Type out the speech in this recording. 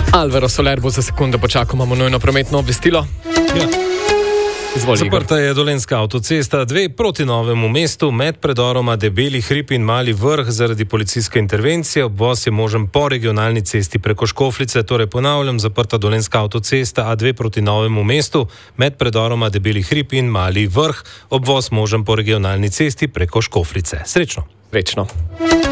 Alvaro Soler bo za sekundo počakal, imamo nujno prometno obvestilo. Ja. Zaprta je Dolenjska avtocesta 2 proti Novemu mestu med predoroma Debeli hrib in Mali vrh zaradi policijske intervencije. Obvoz je možen po regionalni cesti preko Škofljice, torej ponavljam, zaprta Dolenjska avtocesta A2 proti Novemu mestu med predoroma Debeli hrib in Mali vrh. Obvoz možen po regionalni cesti preko Škofljice. Srečno! Srečno!